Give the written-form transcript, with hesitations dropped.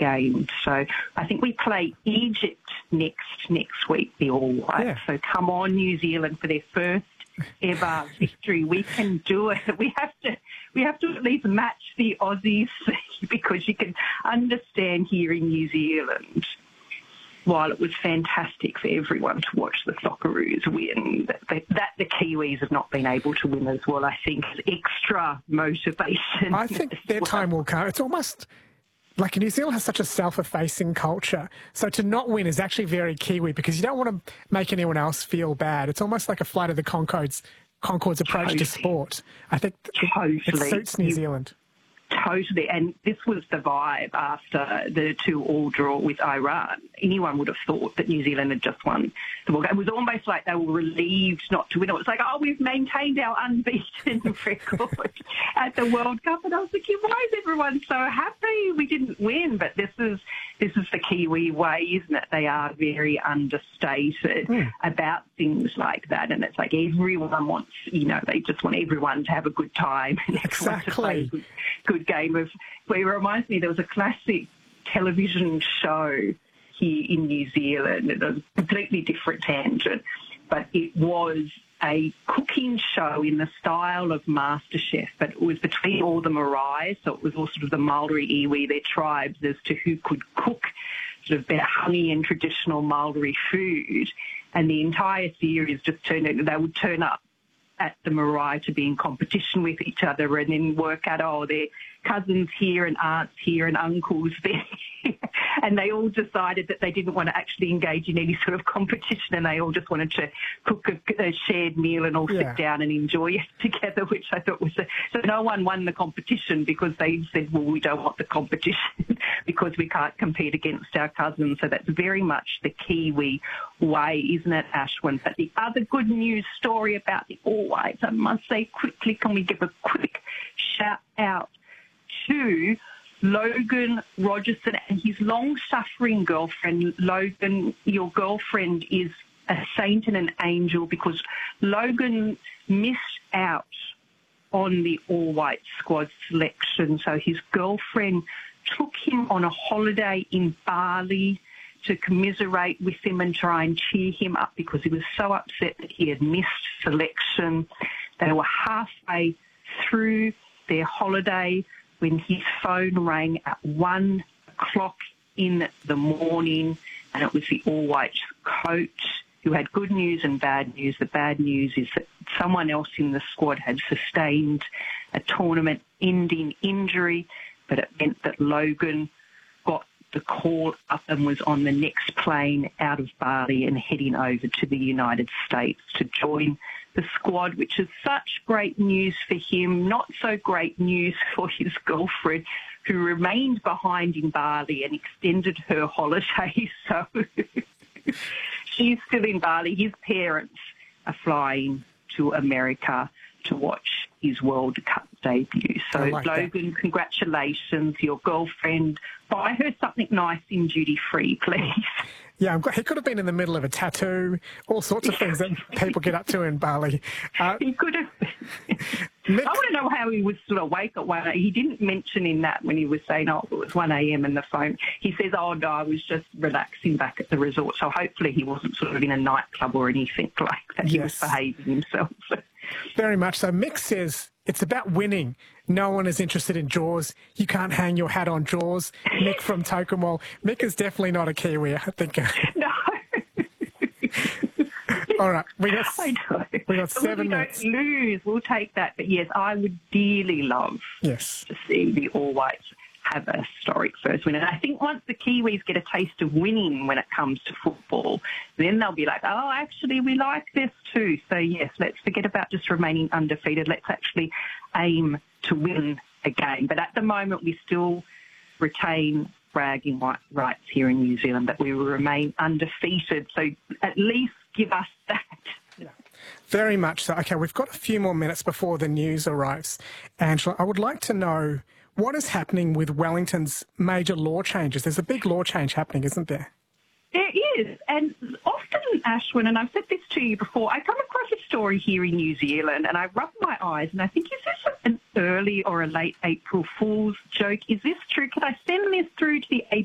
game. So I think we play Egypt next week, the All Whites. Yeah. So come on, New Zealand, for their first ever victory. We can do it. We have to at least match the Aussies because you can understand here in New Zealand, while it was fantastic for everyone to watch the Socceroos win, that the Kiwis have not been able to win as well, I think, is extra motivation. I think their time will come. It's almost like New Zealand has such a self-effacing culture. So to not win is actually very Kiwi because you don't want to make anyone else feel bad. It's almost like a Flight of the Conchords approach to sport. I think it suits New Zealand. Totally, and this was the vibe after the 2-2 draw with Iran. Anyone would have thought that New Zealand had just won the World Cup. It was almost like they were relieved not to win. It was like, oh, we've maintained our unbeaten record at the World Cup. And I was thinking, why is everyone so happy we didn't win? But this is the Kiwi way, isn't it? They are very understated about things like that. And it's like everyone wants, they just want everyone to have a good time. And exactly. To play good game of. Well, it reminds me, there was a classic television show here in New Zealand. It was a completely different tangent, but it was a cooking show in the style of MasterChef, but it was between all the Marais, so it was all sort of the Maori iwi, their tribes, as to who could cook sort of their honey and traditional Maori food. And the entire series just turned out, they would turn up at the Marae to be in competition with each other and then work out, their cousins here and aunts here and uncles there. And they all decided that they didn't want to actually engage in any sort of competition and they all just wanted to cook a shared meal and all sit down and enjoy it together, which I thought was... So no one won the competition because they said, well, we don't want the competition because we can't compete against our cousins. So that's very much the Kiwi way, isn't it, Ashwin? But the other good news story about the All Whites, I must say quickly, can we give a quick shout out to Logan Rogerson and his long-suffering girlfriend. Logan, your girlfriend is a saint and an angel because Logan missed out on the All White squad selection. So his girlfriend took him on a holiday in Bali to commiserate with him and try and cheer him up because he was so upset that he had missed selection. They were halfway through their holiday when his phone rang at 1 o'clock in the morning, and it was the All Whites coach who had good news and bad news. The bad news is that someone else in the squad had sustained a tournament-ending injury, but it meant that Logan got the call up and was on the next plane out of Bali and heading over to the United States to join the squad, which is such great news for him, not so great news for his girlfriend, who remained behind in Bali and extended her holiday. So she's still in Bali. His parents are flying to America to watch his World Cup debut. So, Logan, congratulations. Your girlfriend, buy her something nice in duty-free, please. Yeah, he could have been in the middle of a tattoo, all sorts of things that people get up to in Bali. He could have been. I want to know how he was still awake at 1 a.m. He didn't mention in that when he was saying, it was 1 a.m. in the phone. He says, no, I was just relaxing back at the resort. So hopefully he wasn't sort of in a nightclub or anything like that. He was behaving himself. Very much so. Mick says it's about winning. No one is interested in Jaws. You can't hang your hat on Jaws. Mick from Tokemwell. Mick is definitely not a Kiwi, I think. No. All right. We got 7 minutes. Don't lose. We'll take that. But yes, I would dearly love to see the All Whites have a historic first win. And I think once the Kiwis get a taste of winning when it comes to football, then they'll be like, actually, we like this too. So, yes, let's forget about just remaining undefeated. Let's actually aim to win a game. But at the moment, we still retain bragging rights here in New Zealand that we will remain undefeated. So at least give us that. Yeah. Very much so. Okay, we've got a few more minutes before the news arrives. Angela, I would like to know what is happening with Wellington's major law changes. There's a big law change happening, isn't there? There is, and often, Ashwin, and I've said this to you before, I come across a story here in New Zealand and I rub my eyes and I think, is this an early or a late April Fool's joke? Is this true? Can I send this through to the